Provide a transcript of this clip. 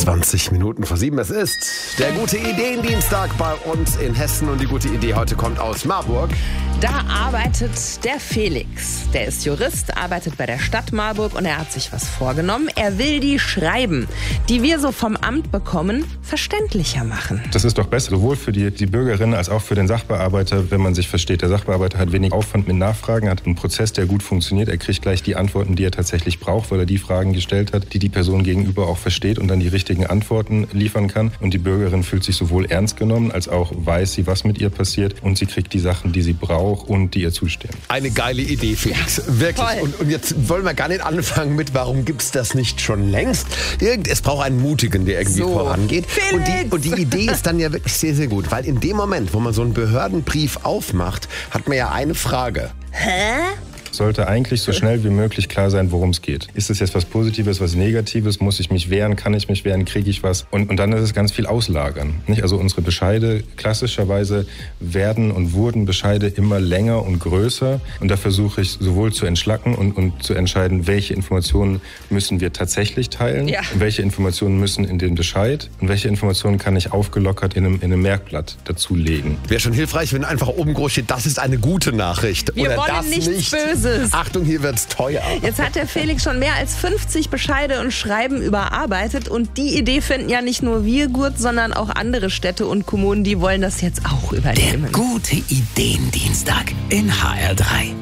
20 Minuten vor 7. Es ist der gute Ideendienstag bei uns in Hessen und die gute Idee heute kommt aus Marburg. Da arbeitet der Felix. Der ist Jurist, arbeitet bei der Stadt Marburg und er hat sich was vorgenommen. Er will die Schreiben, die wir so vom Amt bekommen, verständlicher machen. Das ist doch besser, sowohl für die Bürgerin als auch für den Sachbearbeiter, wenn man sich versteht. Der Sachbearbeiter hat wenig Aufwand mit Nachfragen, hat einen Prozess, der gut funktioniert. Er kriegt gleich die Antworten, die er tatsächlich braucht, weil er die Fragen gestellt hat, die die Person gegenüber auch versteht und dann die richtigen Antworten liefern kann. Und die Bürgerin fühlt sich sowohl ernst genommen, als auch weiß sie, was mit ihr passiert. Und sie kriegt die Sachen, die sie braucht und die ihr zustehen. Eine geile Idee, Felix. Ja, wirklich. Und jetzt wollen wir gar nicht anfangen mit, warum gibt's das nicht schon längst? Es braucht einen Mutigen, der irgendwie vorangeht. Und die Idee ist dann ja wirklich sehr, sehr gut. Weil in dem Moment, wo man so einen Behördenbrief aufmacht, hat man ja eine Frage. Hä? Sollte eigentlich so schnell wie möglich klar sein, worum es geht. Ist es jetzt was Positives, was Negatives? Muss ich mich wehren? Kann ich mich wehren? Kriege ich was? Und dann ist es ganz viel Auslagern. Nicht? Also unsere Bescheide, klassischerweise werden und wurden Bescheide immer länger und größer. Und da versuche ich sowohl zu entschlacken und zu entscheiden, welche Informationen müssen wir tatsächlich teilen, und welche Informationen müssen in den Bescheid und welche Informationen kann ich aufgelockert in einem Merkblatt dazulegen. Wäre schon hilfreich, wenn einfach oben groß steht, das ist eine gute Nachricht. Wir oder wollen das nichts nicht. Böses. Achtung, hier wird's teuer. Jetzt hat der Felix schon mehr als 50 Bescheide und Schreiben überarbeitet und die Idee finden ja nicht nur wir gut, sondern auch andere Städte und Kommunen, die wollen das jetzt auch übernehmen. Der gute Ideendienstag in HR3.